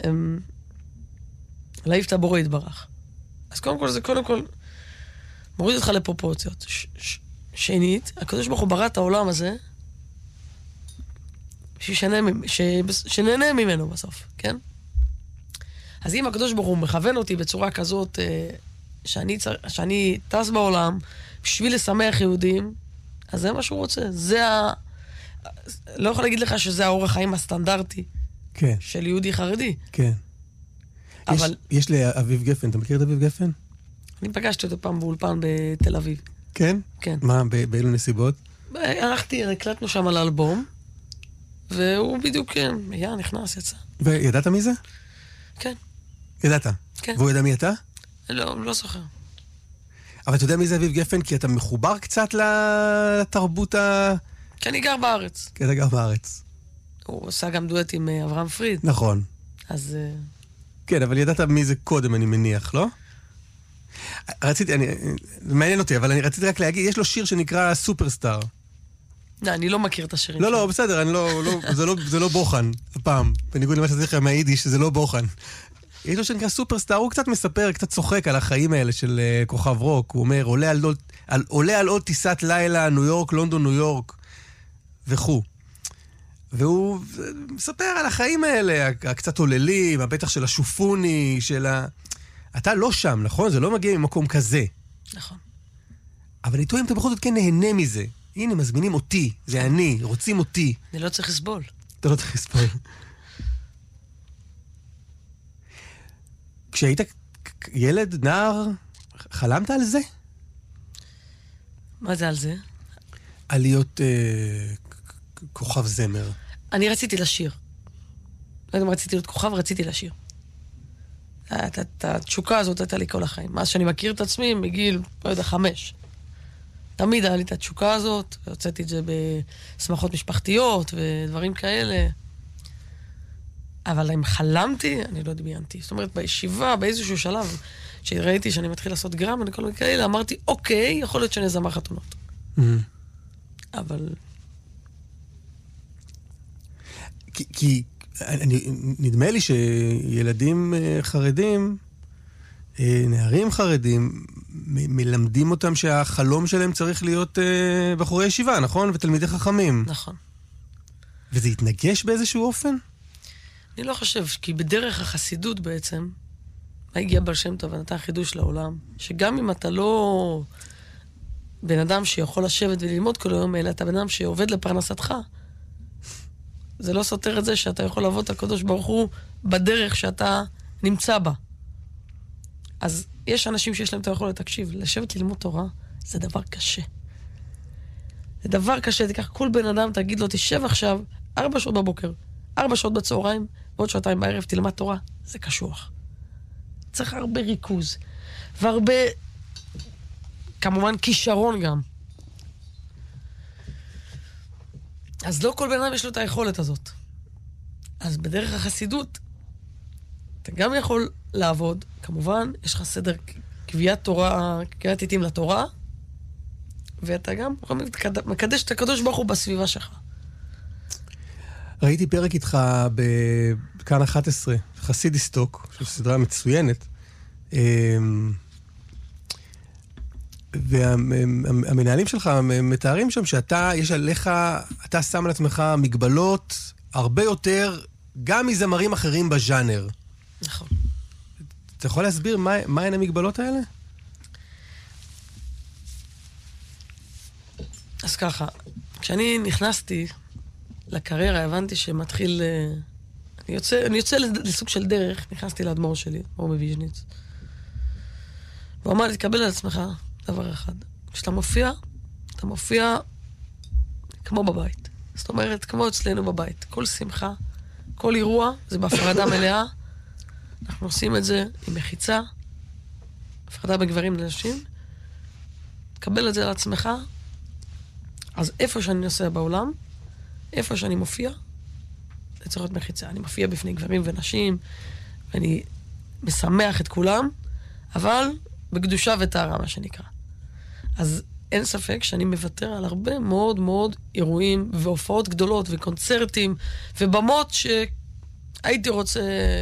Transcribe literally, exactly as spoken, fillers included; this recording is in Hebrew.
הם... להעיף את הבורא יתברך. אז קודם כל זה קודם כל מוריד אותך לפרופורציות. ש- ש- שנית, הקדוש ברוך הוא ברא את העולם הזה שישנה, ש- שנהנה ממנו בסוף, כן? אז אם הקדוש ברוך הוא מכוון אותי בצורה כזאת שאני, שאני טס בעולם בשביל לשמח יהודים, אז זה מה שהוא רוצה. זה ה... לא יכול להגיד לך שזה האורח חיים הסטנדרטי כן. של יהודי חרדי. כן. אבל... יש, יש לאביב גפן, אתה מכיר את אביב גפן? אני פגשתי אותו פעם באולפן בתל אביב. כן? כן. מה, באילו נסיבות? הלכתי, הקלטנו שם על האלבום, והוא בדיוק, כן, היה, נכנס, יצא. וידעת מי זה? כן. ידעת? כן. והוא ידע מי אתה? לא, לא זוכר. אבל אתה יודע מי זה אביב גפן? כי אתה מחובר קצת לתרבות ה... כי אני גר בארץ. כי אתה גר בארץ. הוא עושה גם דואט עם אברהם פריד. נכון. אז... כן, אבל ידעת מי זה קודם, אני מניח, לא? רציתי, אני... מעניין אותי, אבל אני רציתי רק להגיד, יש לו שיר שנקרא סופרסטאר. לא, אני לא מכיר את השירים. לא, לא, בסדר, אני לא... לא זה, לא זה לא בוחן, הפעם. בניגוד למה שצריך מהיידיש, שזה לא בוחן. יש לו שנקרא סופרסטאר, הוא קצת מספר, קצת צוחק על החיים האלה של uh, כוכב רוק. הוא אומר, עולה על, על, עולה על עוד טיסת לילה, ניו יורק, לונדון, ניו יורק, וכו'. והוא מספר על החיים האלה, הקצת עוללים, הבטח של השופוני, של ה... אתה לא שם, נכון? זה לא מגיע ממקום כזה. נכון. אבל איתו אם אתה בכל זאת כן נהנה מזה. הנה, מזמינים אותי, זה אני, רוצים אותי. אני לא צריך לסבול. אתה לא צריך לסבול. כשהיית ילד, נער, חלמת על זה? מה זה על זה? על להיות אה, כוכב זמר. אני רציתי לשיר. לא יודע אם רציתי להיות כוכב, רציתי לשיר. את התשוקה הזאת הייתה לי כל החיים. מאז שאני מכיר את עצמי, מגיל, לא יודע, חמש. תמיד היה לי את התשוקה הזאת, והוצאתי את זה בשמחות משפחתיות ודברים כאלה. אבל אם חלמתי, אני לא דמיינתי. זאת אומרת, בישיבה, באיזשהו שלב, שראיתי שאני מתחיל לעשות גרם, אני כל מיני כאלה, אמרתי, אוקיי, יכול להיות שאני זמר חתונות. Mm-hmm. אבל... כי, כי אני, נדמה לי שילדים חרדים, נערים חרדים, מ- מלמדים אותם שהחלום שלהם צריך להיות uh, בחורי ישיבה, נכון? ותלמידי חכמים. נכון. וזה יתנגש באיזשהו אופן? אני לא חושב, כי בדרך החסידות בעצם, מה הגיע בעל שם טוב ונתן חידוש לעולם, שגם אם אתה לא בן אדם שיכול לשבת וללמוד כל היום, אלא אתה בן אדם שעובד לפרנסתך, זה לא סותר את זה שאתה יכול לעבוד את הקדוש ברוך הוא בדרך שאתה נמצא בה. אז יש אנשים שיש להם את היכולת, תקשיב, לשבת ללמוד תורה, זה דבר קשה. זה דבר קשה, תיקח כל בן אדם, תגיד לו, תשב עכשיו, ארבע שעות בבוקר, ארבע שעות בצהריים, ועוד שעתיים בערב תלמד תורה, זה קשוח. צריך הרבה ריכוז, והרבה, כמובן, כישרון גם. אז לא כל בן אדם יש לו את היכולת הזאת. אז בדרך החסידות, אתה גם יכול לעבוד, כמובן, יש לך סדר קביעת תורה, קביעת עיתים לתורה, ואתה גם מקדש את הקדוש ברוך הוא בסביבה שלך. ראיתי פרק איתך בכאן אחת עשרה, חסידיסטוק, שזו סדרה מצוינת, והמנהלים שלך מתארים שם שאתה, יש עליך, אתה שם על עצמך מגבלות הרבה יותר, גם מזמרים אחרים בז'אנר. נכון. אתה יכול להסביר מה, מה הן המגבלות האלה? אז ככה, כשאני נכנסתי לקריירה, הבנתי שמתחיל... אני יוצא, אני יוצא לסוג של דרך, נכנסתי לאדמו"ר שלי, אור מוויז'ניץ. הוא אמר לי, תקבל על עצמך דבר אחד. כשאתה מופיע, אתה מופיע כמו בבית. זאת אומרת, כמו אצלנו בבית. כל שמחה, כל אירוע, זה בהפרדה מלאה. אנחנו עושים את זה עם מחיצה, הפרדה בגברים לנשים. תקבל את זה על עצמך. אז איפה שאני נוסע בעולם, איפה שאני מופיע, זה צריך להיות מחיצה. אני מופיע בפני גברים ונשים, ואני משמח את כולם, אבל בקדושה וטהרה, מה שנקרא. אז אין ספק שאני מוותר על הרבה מאוד מאוד אירועים והופעות גדולות וקונצרטים ובמות שהייתי רוצה